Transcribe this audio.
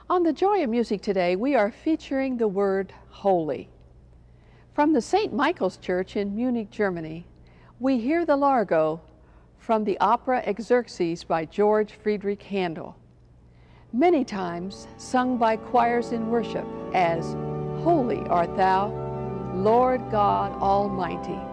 On the Joy of Music today, we are featuring the word holy. From the St. Michael's Church in Munich, Germany, we hear the Largo from the opera Xerxes by George Friedrich Handel, many times sung by choirs in worship as "Holy art thou, Lord God Almighty."